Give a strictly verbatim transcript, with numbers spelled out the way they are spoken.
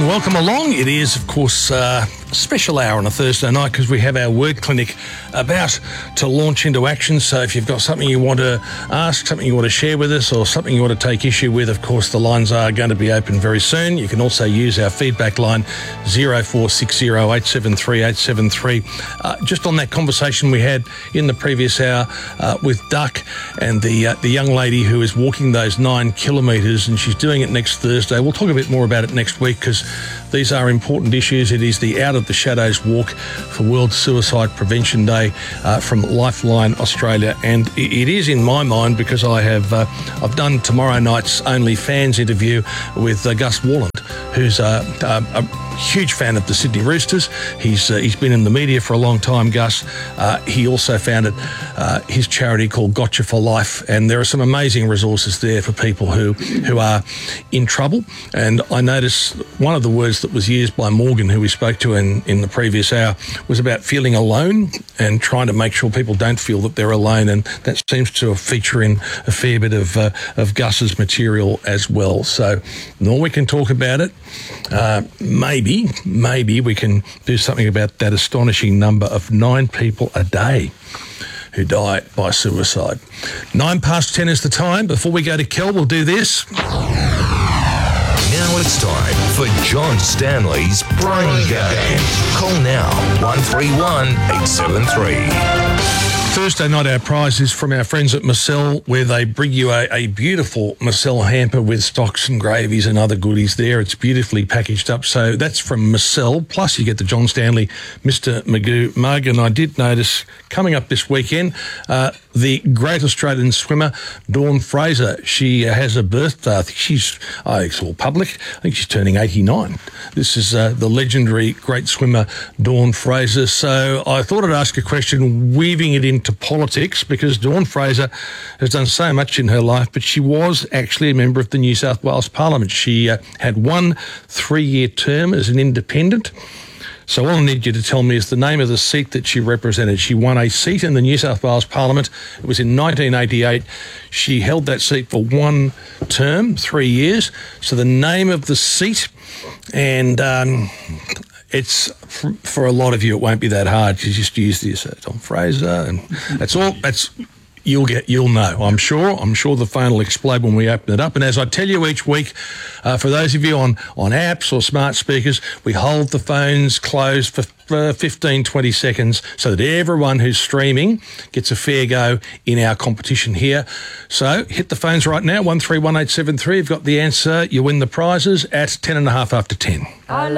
and welcome along. It is, of course, uh, a special hour on a Thursday night because we have our word clinic about to launch into action. So if you've got something you want to ask, something you want to share with us, or something you want to take issue with, of course, the lines are going to be open very soon. You can also use our feedback line, zero four six zero eight seven three eight seven three. Uh, just on that conversation we had in the previous hour uh, with Duck and the, uh, the young lady who is walking those nine kilometres, and she's doing it next Thursday. We'll talk a bit more about it next week because these are important issues. It is the Out of the Shadows Walk for World Suicide Prevention Day uh, from Lifeline Australia, and it is in my mind because I have uh, I've done tomorrow night's OnlyFans interview with uh, Gus Walland, who's uh, uh, a huge fan of the Sydney Roosters. He's uh, he's been in the media for a long time, Gus. Uh, he also founded uh, his charity called Gotcha for Life, and there are some amazing resources there for people who who are in trouble. And I noticed one of the words that was used by Morgan, who we spoke to in, in the previous hour, was about feeling alone and trying to make sure people don't feel that they're alone, and that seems to feature in a fair bit of uh, of Gus's material as well. So the more we can talk about it, uh, maybe, maybe we can do something about that astonishing number of nine people a day who die by suicide. Nine past ten is the time. Before we go to Kel, we'll do this. Now it's time for John Stanley's Brain Game. Call now, one three one eight seven three. Thursday night, our prize is from our friends at Marcel, where they bring you a, a beautiful Marcel hamper with stocks and gravies and other goodies there. It's beautifully packaged up. So that's from Marcel. Plus, you get the John Stanley Mister Magoo mug. And I did notice coming up this weekend, uh, the great Australian swimmer, Dawn Fraser. She uh, has a birthday. I think she's, oh, it's all public. I think she's turning eighty-nine. This is uh, the legendary great swimmer, Dawn Fraser. So I thought I'd ask a question, weaving it into politics, because Dawn Fraser has done so much in her life, but she was actually a member of the New South Wales Parliament. She uh, had one three-year term as an independent. So all I need you to tell me is the name of the seat that she represented. She won a seat in the New South Wales Parliament. It was in nineteen eighty-eight. She held that seat for one term, three years. So the name of the seat, and um, it's, for, for a lot of you, it won't be that hard. You just use this, uh, Dawn Fraser, and that's all. That's You'll get, you'll know. I'm sure. I'm sure the phone will explode when we open it up. And as I tell you each week, uh, for those of you on, on apps or smart speakers, we hold the phones closed for, for fifteen, twenty seconds so that everyone who's streaming gets a fair go in our competition here. So hit the phones right now, one three one eight seven three. You've got the answer. You win the prizes at ten and a half after ten.